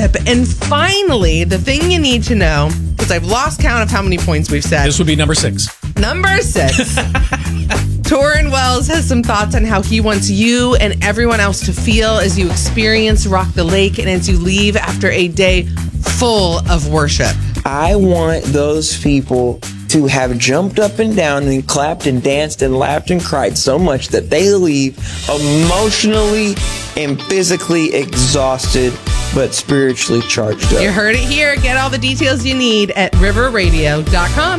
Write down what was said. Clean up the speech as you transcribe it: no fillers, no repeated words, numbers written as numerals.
worship. And finally, the thing you need to know, because I've lost count of how many points we've said. This would be number 6. Number 6. Torrin Wells has some thoughts on how he wants you and everyone else to feel as you experience Rock the Lake and as you leave after a day full of worship. I want those people to have jumped up and down and clapped and danced and laughed and cried so much that they leave emotionally and physically exhausted, but spiritually charged up. You heard it here. Get all the details you need at riverradio.com.